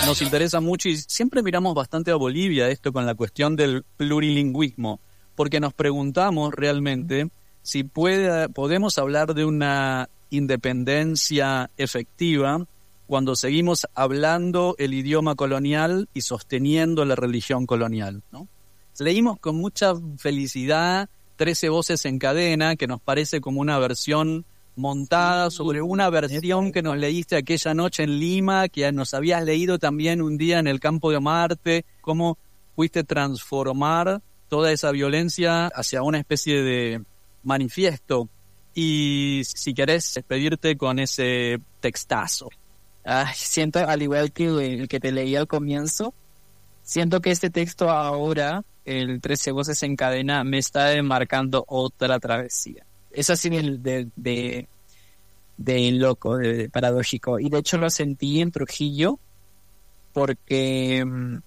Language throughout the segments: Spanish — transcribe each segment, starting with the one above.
nos interesa mucho y siempre miramos bastante a Bolivia esto con la cuestión del plurilingüismo, porque nos preguntamos realmente si podemos hablar de una independencia efectiva cuando seguimos hablando el idioma colonial y sosteniendo la religión colonial, ¿no? Leímos con mucha felicidad 13 voces en cadena, que nos parece como una versión montada sobre una versión que nos leíste aquella noche en Lima, que nos habías leído también un día en el campo de Marte, cómo fuiste transformar toda esa violencia hacia una especie de manifiesto. Y si querés despedirte con ese textazo. Siento, al igual que el que te leí al comienzo, siento que este texto ahora, el 13 voces en cadena, me está marcando otra travesía. Es así de loco, de paradójico. Y de hecho lo sentí en Trujillo porque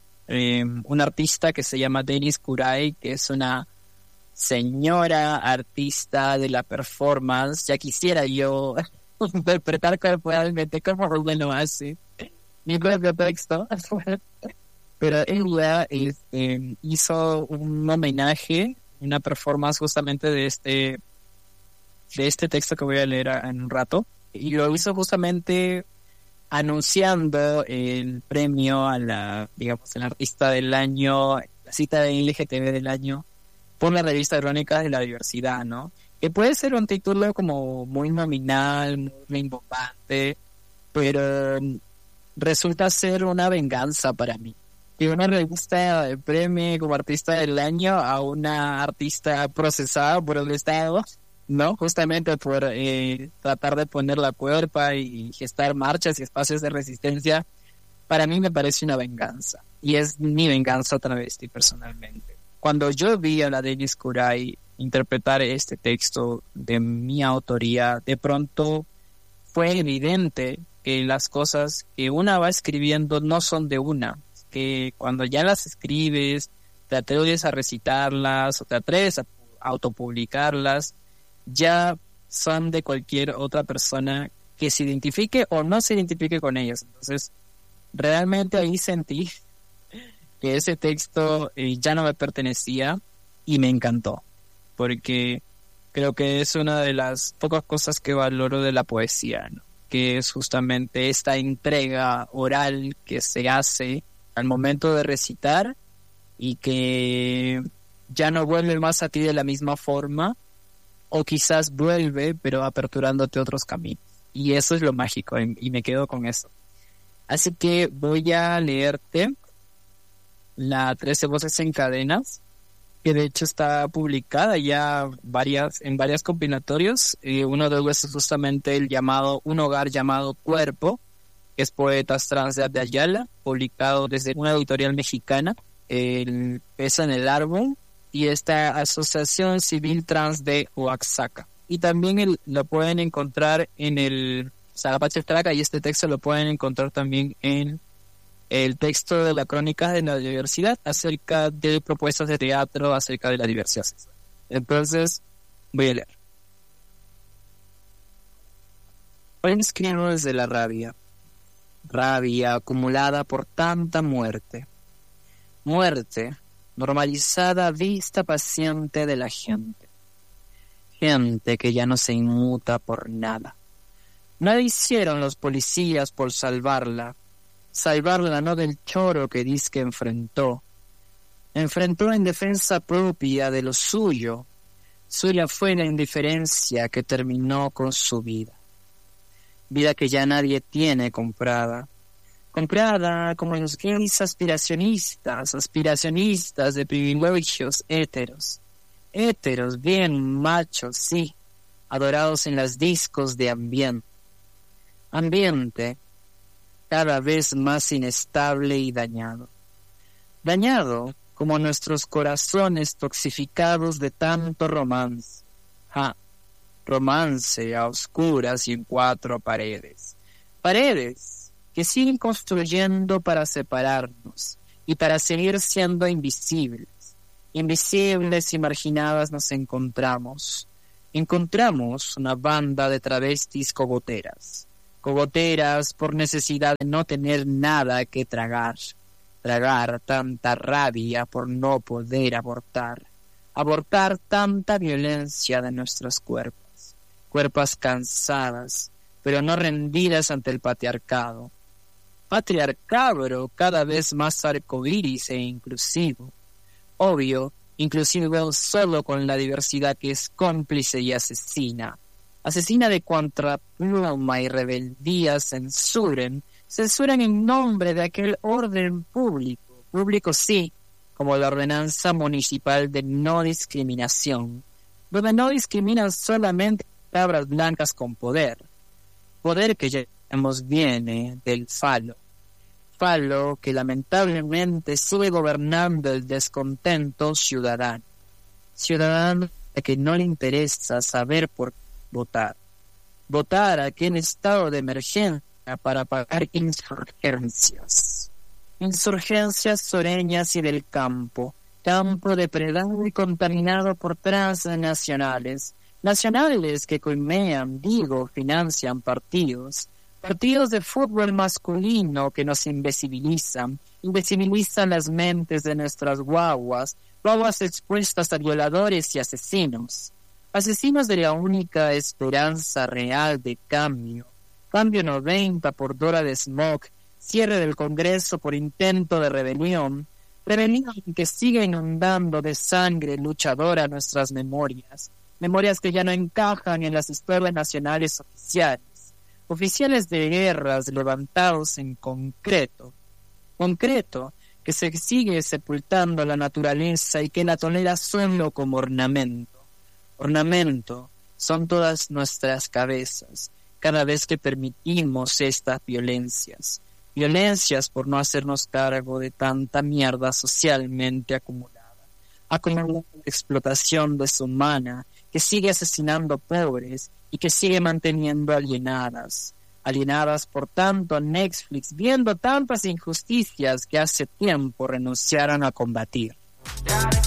un artista que se llama Dennis Kuray, que es una señora artista de la performance, ya quisiera yo interpretar corporalmente como Rubén lo hace, mi propio texto, pero ella hizo un homenaje, una performance justamente de este texto que voy a leer en un rato, y lo hizo justamente anunciando el premio a la artista del año, la cita de LGTB del año, por la revista Crónicas de la Diversidad, ¿no? Que puede ser un título como muy nominal, muy rimbombante, pero resulta ser una venganza para mí. Que una revista premie como artista del año a una artista procesada por el Estado, ¿no? Justamente por tratar de poner la cuerpa y gestar marchas y espacios de resistencia, para mí me parece una venganza. Y es mi venganza travesti personalmente. Cuando yo vi a la Dennis Kuray interpretar este texto de mi autoría, de pronto fue evidente que las cosas que una va escribiendo no son de una, que cuando ya las escribes, te atreves a recitarlas o te atreves a autopublicarlas, ya son de cualquier otra persona que se identifique o no se identifique con ellas. Entonces, realmente ahí sentí que ese texto ya no me pertenecía y me encantó, porque creo que es una de las pocas cosas que valoro de la poesía, ¿no? Que es justamente esta entrega oral que se hace al momento de recitar y que ya no vuelve más a ti de la misma forma, o quizás vuelve pero aperturándote otros caminos, y eso es lo mágico y me quedo con eso. Así que voy a leerte la 13 voces en cadenas, que de hecho está publicada ya en varios compilatorios. Uno de ellos es justamente el llamado Un hogar llamado Cuerpo, que es Poetas Trans de Ayala, publicado desde una editorial mexicana, el Pesa en el Árbol, y esta Asociación Civil Trans de Oaxaca. Y también lo pueden encontrar en el Sarapache Traca, y este texto lo pueden encontrar también en el texto de la Crónicas de la Diversidad, acerca de propuestas de teatro acerca de la diversidad sexual. Entonces, voy a leer. Hoy escribo desde la rabia acumulada por tanta muerte normalizada, vista paciente de la gente que ya no se inmuta por nada. Nada hicieron los policías por salvarla no del choro que dizque enfrentó en defensa propia de lo suyo. Suya fue la indiferencia que terminó con su vida que ya nadie tiene comprada como los gays aspiracionistas de privilegios héteros bien machos, sí, adorados en las discos de ambiente cada vez más inestable y dañado como nuestros corazones toxificados de tanto romance a oscuras y en 4 paredes que siguen construyendo para separarnos y para seguir siendo invisibles y marginadas. Nos encontramos una banda de travestis cogoteras, cogoteras por necesidad de no tener nada que tragar, tanta rabia por no poder abortar tanta violencia de nuestros cuerpos cansadas, pero no rendidas ante el patriarcado cada vez más arcoíris e inclusivo, obvio, inclusive solo con la diversidad que es cómplice y asesina de cuanta pluma y rebeldía censuren en nombre de aquel orden público sí, como la ordenanza municipal de no discriminación, donde no discriminan solamente cabras blancas con poder que ya viene del falo que lamentablemente sigue gobernando el descontento ciudadano a que no le interesa saber por qué votar aquí en estado de emergencia para pagar insurgencias sureñas y del campo depredado y contaminado por transnacionales que coimean, financian partidos de fútbol masculino que nos invisibilizan las mentes de nuestras guaguas expuestas a violadores y asesinos de la única esperanza real de cambio 90 por Dora de Smog, cierre del Congreso por intento de rebelión que sigue inundando de sangre luchadora nuestras memorias que ya no encajan en las historias nacionales oficiales de guerras levantados en concreto, que se sigue sepultando la naturaleza y que la tolera solo como ornamento son todas nuestras cabezas, cada vez que permitimos estas violencias por no hacernos cargo de tanta mierda socialmente acumulada explotación deshumana que sigue asesinando pobres y que sigue manteniendo alienadas por tanto Netflix, viendo tantas injusticias que hace tiempo renunciaron a combatir.